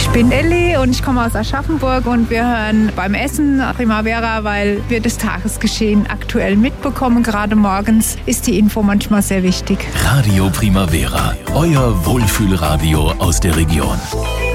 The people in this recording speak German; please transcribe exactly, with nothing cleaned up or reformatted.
Ich bin Elli und ich komme aus Aschaffenburg und wir hören beim Essen Primavera, weil wir das Tagesgeschehen aktuell mitbekommen. Gerade morgens ist die Info manchmal sehr wichtig. Radio Primavera, euer Wohlfühlradio aus der Region.